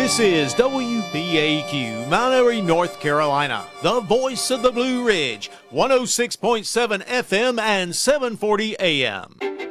This is WPAQ, Mount Airy, North Carolina, the voice of the Blue Ridge, 106.7 FM and 740 AM.